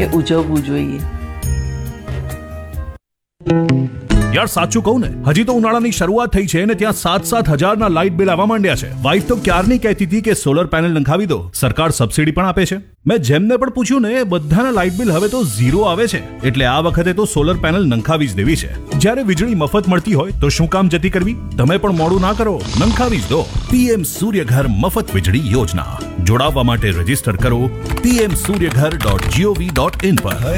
કે ઉજવવું જોઈએ. યાર સાચું કહું ને, હજી તો ઉનાળાની શરૂઆત થઈ છે ને ત્યાં 7,000 લાઇટ બિલ આવવા માંડ્યા છે. વાઈફ તો ક્યારની કહેતી હતી કે સોલર પેનલ નંખાવી દો, સરકાર સબસિડી પણ આપે છે. મેં જેમને પણ પૂછ્યું ને, બધાના લાઇટ બિલ હવે તો 0 આવે છે. એટલે આ વખતે તો સોલર પેનલ નંખાવી જ દેવી છે. જ્યારે વીજળી મફત મળતી હોય તો શું કામ જતી કરવી? તમે પણ મોડું ના કરો, નંખાવી જ દો. PM સૂર્યઘર મફત વીજળી યોજના. જોડાવવા માટે રજીસ્ટર કરો pmsuryaghar.gov.in પર.